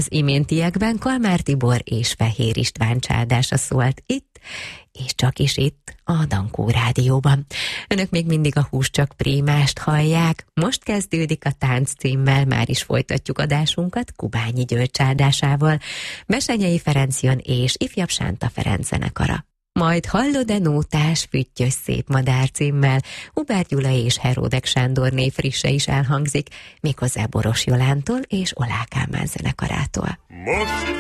Az iméntiekben Kalmár Tibor és Fehér István csádása szólt itt, és csak is itt, a Dankó Rádióban. Önök még mindig a Hús csak Prímást hallják. Most kezdődik a Tánc címmel, már is folytatjuk adásunkat Kubányi György csádásával, Bessenyei Ferenc jön és ifjabb Sánta Ferenc zenekara. Majd Hallod-e nótás, füttyös szép madár címmel Hubert Gyula és Heródek Sándor név frisse is elhangzik, méghozzá Boros Jolántól és Olá Kálmán zenekarától. Most